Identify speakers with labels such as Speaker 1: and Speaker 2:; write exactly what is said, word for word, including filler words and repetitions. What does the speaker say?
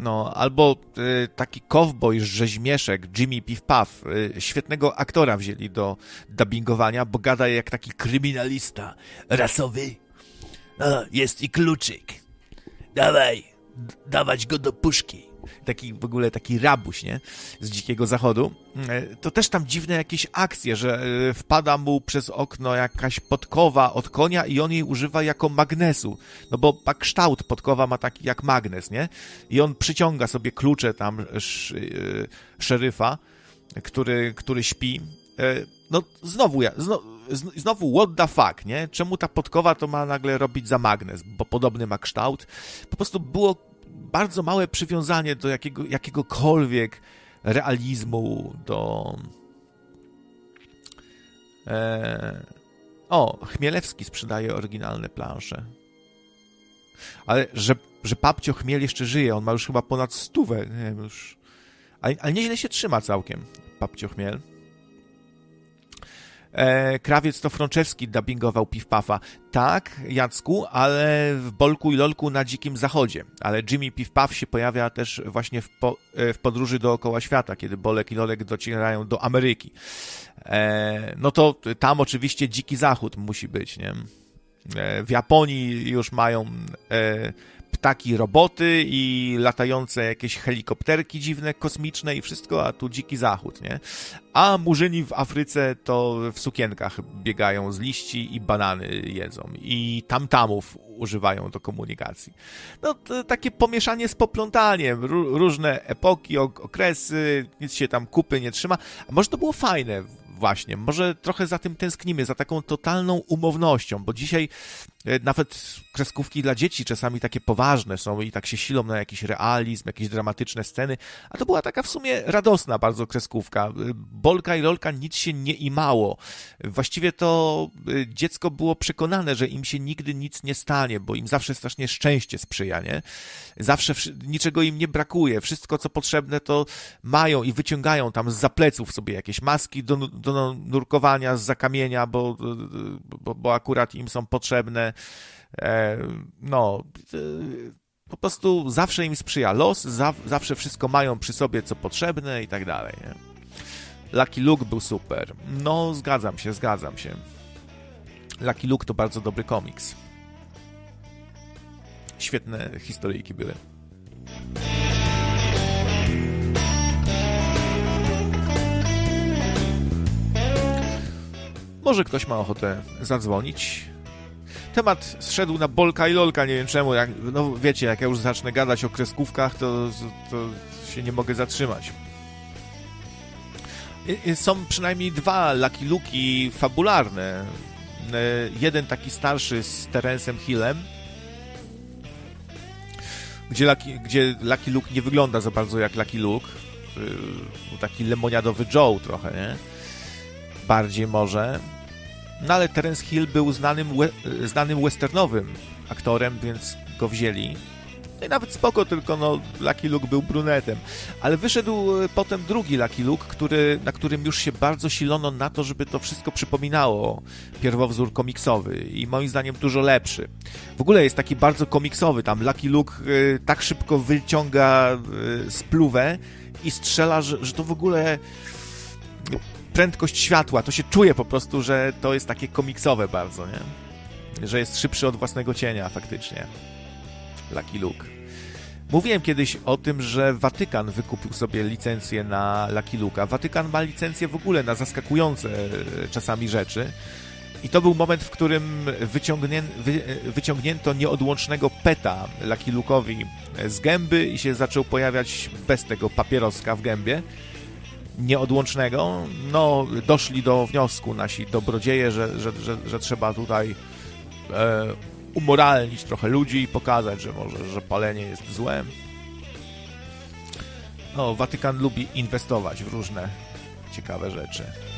Speaker 1: No, albo y, taki cowboy, rzeźmieszek, Jimmy Piff Puff. Y, świetnego aktora wzięli do dubbingowania, bo gada jak taki kryminalista rasowy. No, jest i kluczyk. Dawaj, d- dawać go do puszki. Taki w ogóle taki rabuś, nie? Z Dzikiego Zachodu. Y, to też tam dziwne jakieś akcje, że y, wpada mu przez okno jakaś podkowa od konia i on jej używa jako magnesu. No bo ma kształt, podkowa ma taki jak magnes, nie? I on przyciąga sobie klucze tam sz, y, szeryfa, który, który śpi. Y, no znowu ja, znowu, znowu what the fuck, nie? Czemu ta podkowa to ma nagle robić za magnes? Bo podobny ma kształt. Po prostu było bardzo małe przywiązanie do jakiego, jakiegokolwiek realizmu, do... E... O, Chmielewski sprzedaje oryginalne plansze. Ale że, że Papcio Chmiel jeszcze żyje, on ma już chyba ponad stówę, nie wiem, już... Ale, ale nieźle się trzyma całkiem, Papcio Chmiel. E, Krawiec to Frączewski dubbingował Piff Puffa. Tak, Jacku, ale w Bolku i Lolku na Dzikim Zachodzie. Ale Jimmy Piff Puff się pojawia też właśnie w, po, w podróży dookoła świata, kiedy Bolek i Lolek docierają do Ameryki. E, no to tam oczywiście Dziki Zachód musi być, nie? E, w Japonii już mają e, ptaki roboty i latające jakieś helikopterki dziwne, kosmiczne i wszystko, a tu Dziki Zachód, nie? A murzyni w Afryce to w sukienkach biegają z liści i banany jedzą i tamtamów używają do komunikacji. No to takie pomieszanie z poplątaniem, różne epoki, okresy, nic się tam kupy nie trzyma. A może to było fajne właśnie, może trochę za tym tęsknimy, za taką totalną umownością, bo dzisiaj nawet kreskówki dla dzieci czasami takie poważne są i tak się silą na jakiś realizm, jakieś dramatyczne sceny, a to była taka w sumie radosna bardzo kreskówka. Bolka i Lolka nic się nie imało. Właściwie to dziecko było przekonane, że im się nigdy nic nie stanie, bo im zawsze strasznie szczęście sprzyja, nie? Zawsze niczego im nie brakuje. Wszystko, co potrzebne, to mają i wyciągają tam zza pleców sobie jakieś maski do, do nurkowania zza kamienia, bo, bo, bo akurat im są potrzebne. No, po prostu zawsze im sprzyja los, za, zawsze wszystko mają przy sobie, co potrzebne i tak dalej, nie? Lucky Luke był super. No, zgadzam się, zgadzam się. Lucky Luke to bardzo dobry komiks. Świetne historyjki były. Może ktoś ma ochotę zadzwonić. Temat zszedł na Bolka i Lolka, nie wiem czemu. Jak, no wiecie, jak ja już zacznę gadać o kreskówkach, to, to się nie mogę zatrzymać. Są przynajmniej dwa Lucky Luke'i fabularne. Jeden taki starszy z Terence'em Hillem, gdzie Lucky, gdzie Lucky Luke nie wygląda za bardzo jak Lucky Luke. Taki lemoniadowy Joe trochę, nie? Bardziej może. No ale Terence Hill był znanym, we, znanym westernowym aktorem, więc go wzięli. No i nawet spoko, tylko no Lucky Luke był brunetem. Ale wyszedł potem drugi Lucky Luke, który, na którym już się bardzo silono na to, żeby to wszystko przypominało pierwowzór komiksowy i moim zdaniem dużo lepszy. W ogóle jest taki bardzo komiksowy, tam Lucky Luke y, tak szybko wyciąga y, spluwę i strzela, że, że to w ogóle... prędkość światła, to się czuje po prostu, że to jest takie komiksowe bardzo, nie? Że jest szybszy od własnego cienia faktycznie. Lucky Luke. Mówiłem kiedyś o tym, że Watykan wykupił sobie licencję na Lucky Luke'a. Watykan ma licencję w ogóle na zaskakujące czasami rzeczy. I to był moment, w którym wyciągnię, wy, wyciągnięto nieodłącznego peta Lucky Luke'owi z gęby i się zaczął pojawiać bez tego papieroska w gębie nieodłącznego. No, doszli do wniosku nasi dobrodzieje, że, że, że, że trzeba tutaj e, umoralnić trochę ludzi i pokazać, że może, że palenie jest złem. No, Watykan lubi inwestować w różne ciekawe rzeczy.